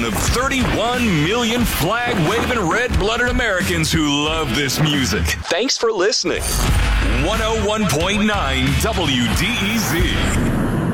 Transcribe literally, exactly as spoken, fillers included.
one of thirty-one million flag-waving, red-blooded Americans who love this music. Thanks for listening. one oh one point nine W D E Z.